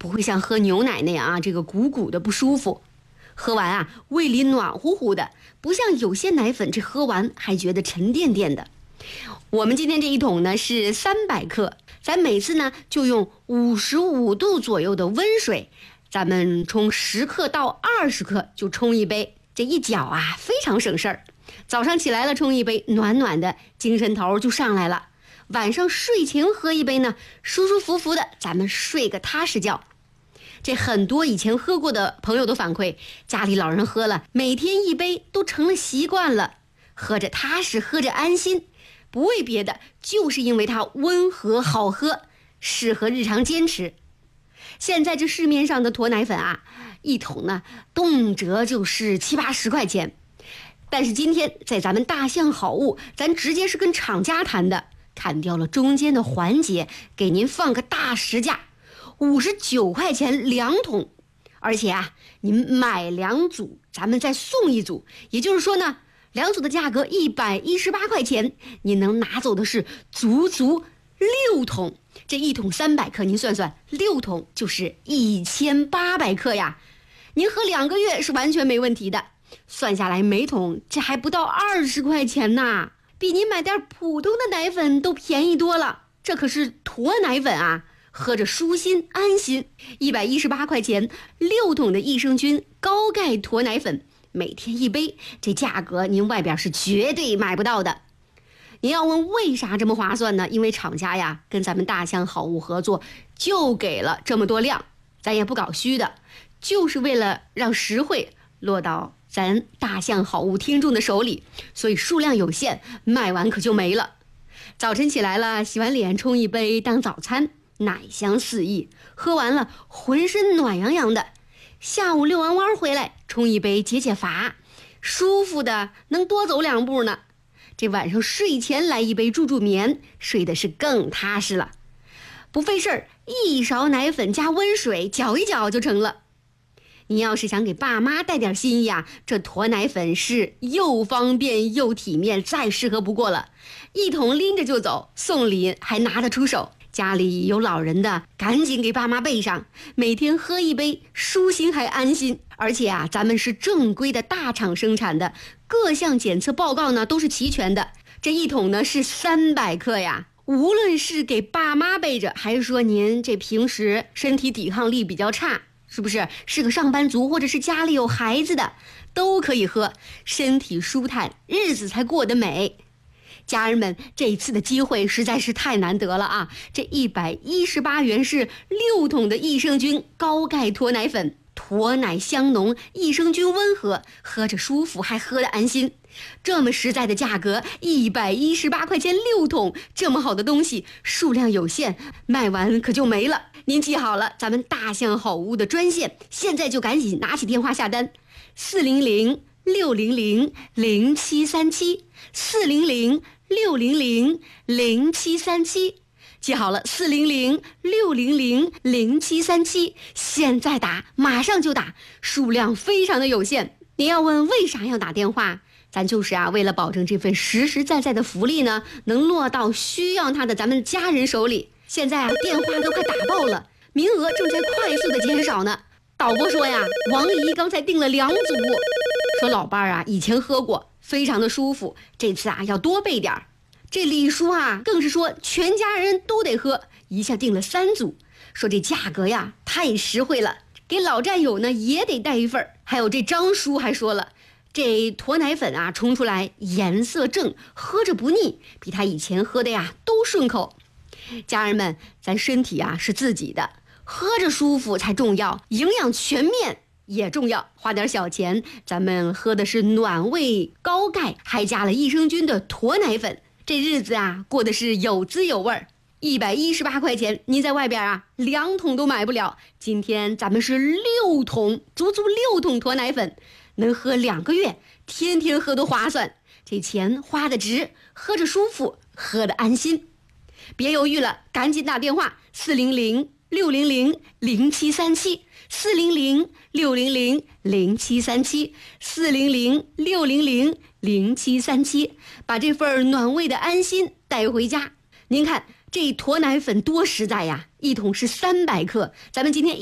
不会像喝牛奶那样啊，这个鼓鼓的不舒服。喝完啊，胃里暖乎乎的，不像有些奶粉这喝完还觉得沉甸甸的。我们今天这一桶呢是300克，咱每次呢就用55度左右的温水，咱们冲10克到20克就冲一杯，这一搅啊非常省事儿。早上起来了冲一杯，暖暖的，精神头就上来了。晚上睡前喝一杯呢，舒舒服服的，咱们睡个踏实觉。这很多以前喝过的朋友都反馈，家里老人喝了，每天一杯都成了习惯了，喝着踏实，喝着安心。不为别的，就是因为它温和好喝，适合日常坚持。现在这市面上的驼奶粉啊，一桶呢动辄就是70-80块钱。但是今天在咱们大象好物，咱直接是跟厂家谈的，砍掉了中间的环节，给您放个大实价，59块钱2桶。而且啊，您买2组，咱们再送1组，也就是说呢，2组的价格118块钱，您能拿走的是足足6桶。这一桶300克，您算算，6桶就是1800克呀。您喝2个月是完全没问题的。算下来每桶这还不到20块钱呢，比您买点普通的奶粉都便宜多了。这可是驼奶粉啊，喝着舒心安心。118块钱6桶的益生菌高钙驼奶粉，每天1杯，这价格您外边是绝对买不到的。您要问为啥这么划算呢？因为厂家呀跟咱们大象好物合作，就给了这么多量，咱也不搞虚的，就是为了让实惠落到咱大象好物听众的手里，所以数量有限，卖完可就没了。早晨起来了，洗完脸冲一杯当早餐，奶香四溢，喝完了浑身暖洋洋的。下午遛完弯回来，冲一杯解解乏，舒服的能多走2步呢。这晚上睡前来一杯助助眠，睡的是更踏实了。不费事儿，1勺奶粉加温水搅一搅就成了。你要是想给爸妈带点心意啊，这驼奶粉是又方便又体面，再适合不过了。1桶拎着就走，送礼还拿得出手。家里有老人的，赶紧给爸妈备上，每天喝1杯，舒心还安心。而且啊，咱们是正规的大厂生产的，各项检测报告呢都是齐全的。这1桶呢是300克呀，无论是给爸妈备着，还是说您这平时身体抵抗力比较差，是不是个上班族，或者是家里有孩子的，都可以喝，身体舒坦，日子才过得美。家人们，这一次的机会实在是太难得了啊！这118元是6桶的益生菌高钙驼奶粉，驼奶香浓，益生菌温和，喝着舒服还喝得安心。这么实在的价格，118块钱6桶，这么好的东西数量有限，卖完可就没了。您记好了，咱们大象好物的专线，现在就赶紧拿起电话下单，400-600-0737，400-600-0737，记好了，400-600-0737，现在打，马上就打，数量非常的有限。您要问为啥要打电话，咱就是啊，为了保证这份实实在在的福利呢，能落到需要它的咱们家人手里。现在啊，电话都快打爆了，名额正在快速的减少呢。导播说呀，王姨刚才订了2组，说老伴儿啊以前喝过，非常的舒服，这次啊要多备点儿。这李叔啊更是说全家人都得喝，一下订了3组，说这价格呀太实惠了，给老战友呢也得带一份。还有这张叔还说了，这驼奶粉啊冲出来颜色正，喝着不腻，比他以前喝的呀都顺口。家人们，咱身体啊是自己的，喝着舒服才重要，营养全面也重要。花点小钱，咱们喝的是暖胃高钙，还加了益生菌的驼奶粉，这日子啊过的是有滋有味。118块钱，您在外边啊2桶都买不了。今天咱们是6桶，足足6桶驼奶粉，能喝2个月，天天喝都划算。这钱花的值，喝着舒服，喝的安心。别犹豫了，赶紧打电话400-600-0737，400-600-0737，400-600-0737，把这份暖胃的安心带回家。您看这驼奶粉多实在呀，1桶是300克，咱们今天